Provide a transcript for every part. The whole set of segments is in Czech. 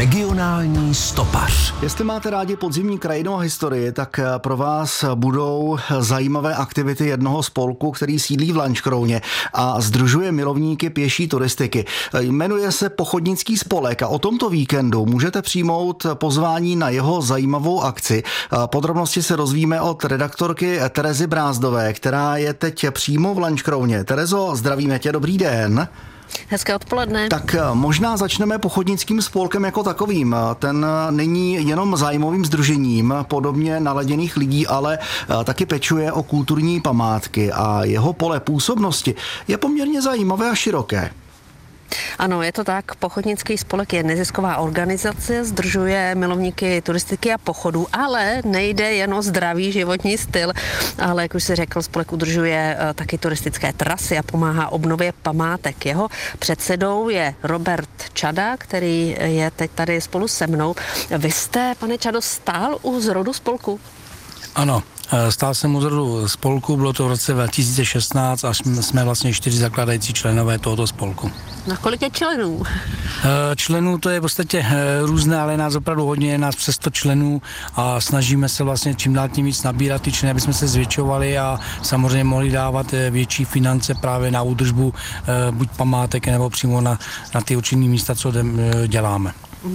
Regionální stopař. Jestli máte rádi podzimní krajinu a historii, tak pro vás budou zajímavé aktivity jednoho spolku, který sídlí v Lanškrouně a sdružuje milovníky pěší turistiky. Jmenuje se Pochodnický spolek a o tomto víkendu můžete přijmout pozvání na jeho zajímavou akci. Podrobnosti se dozvíme od redaktorky Terezy Brázdové, která je teď přímo v Lanškrouně. Terezo, zdravíme tě, dobrý den. Hezké odpoledne. Tak možná začneme Pochodnickým spolkem jako takovým. Ten není jenom zájmovým sdružením podobně naladěných lidí, ale taky pečuje o kulturní památky a jeho pole působnosti je poměrně zajímavé a široké. Ano, je to tak. Pochodnický spolek je nezisková organizace, sdružuje milovníky turistiky a pochodů, ale nejde jen o zdravý životní styl, ale jak už si řekl, spolek udržuje taky turistické trasy a pomáhá obnově památek. Jeho předsedou je Robert Čada, který je teď tady spolu se mnou. Vy jste, pane Čado, stál u zrodu spolku? Ano. Stál jsem u zrodu spolku, bylo to v roce 2016 a jsme vlastně 4 zakládající členové tohoto spolku. Na kolik je členů? Členů to je v podstatě různé, ale nás opravdu hodně, je nás přes 100 členů a snažíme se vlastně čím dál tím víc nabírat ty členy, aby jsme se zvětšovali a samozřejmě mohli dávat větší finance právě na údržbu buď památek nebo přímo na ty určené místa, co děláme.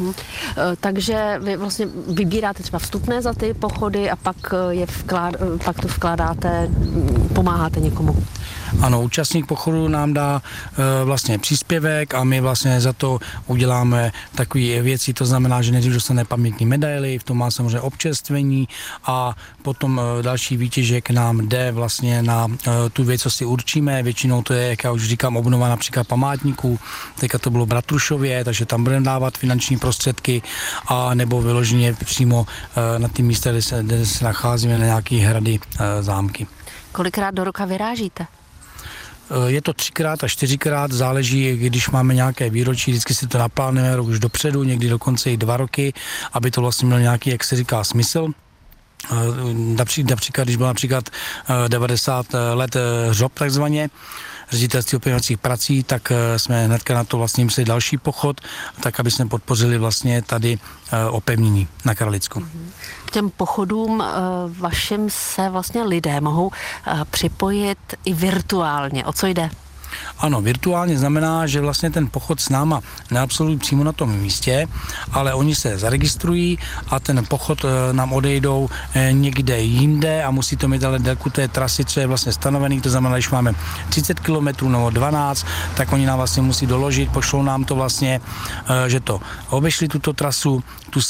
Takže vy vlastně vybíráte třeba vstupné za ty pochody a pak to vkládáte, pomáháte někomu. Ano, účastník pochodu nám dá vlastně příspěvek a my vlastně za to uděláme takové věci, to znamená, že nejdřív dostane pamětní medaily, v tom má samozřejmě občerstvení a potom další výtěžek nám jde vlastně na tu věc, co si určíme, většinou to je, jak já už říkám, obnova například památníků, teďka to bylo v Bratrušově, takže tam budeme dávat finanční prostředky a nebo vyloženě přímo na ty místa, kde se nacházíme na nějaké hrady, zámky. Kolikrát do roka vyrážíte? Je to 3x a 4x, záleží, když máme nějaké výročí, vždycky si to naplánujeme rok už dopředu, někdy dokonce i 2 roky, aby to vlastně mělo nějaký, jak se říká, smysl. Například, když bylo například 90 let hřob takzvaně, ředitelství opevňovacích prací, tak jsme hnedka na to vlastně mysleli další pochod, tak aby jsme podpořili vlastně tady opevnění na Kralicku. K těm pochodům vašim se vlastně lidé mohou připojit i virtuálně. O co jde? Ano, virtuálně znamená, že vlastně ten pochod s náma neabsolují přímo na tom místě, ale oni se zaregistrují a ten pochod nám odejdou někde jinde a musí to mít ale délku té trasy, co je vlastně stanovený, to znamená, když máme 30 km nebo 12, tak oni nám vlastně musí doložit, pošlou nám to vlastně, že to obešli tuto trasu,